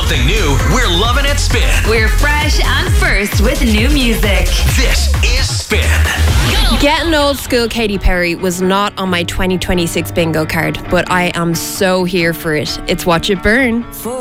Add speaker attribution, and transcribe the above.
Speaker 1: something new, we're loving it Spin.
Speaker 2: We're fresh and first with new music.
Speaker 1: This is Spin.
Speaker 3: Getting old school Katy Perry was not on my 2026 bingo card, but I am so here for it. It's Watch It Burn.